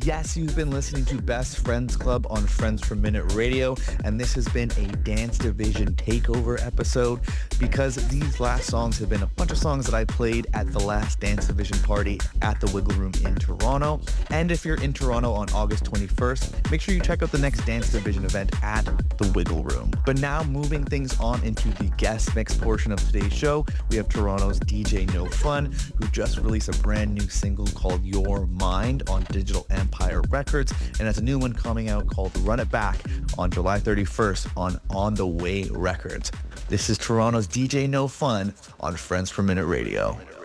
Yes, you've been listening to Best Friends Club on Friends per Minute Radio, and this has been a Dance Division takeover episode because these last songs have been a bunch of songs that I played at the last Dance Division party at the Wiggle Room in Toronto. And if you're in Toronto on August 21st, make sure you check out the next Dance Division event at the Wiggle Room. But now moving things on into the guest mix portion of today's show, we have Toronto's DJ No Fun, who just released a brand new single called Your Mind on Digital Empire Records, and has a new one coming out called Run It Back on July 31st on The Way Records. This is Toronto's DJ No Fun on Friends per Minute Radio.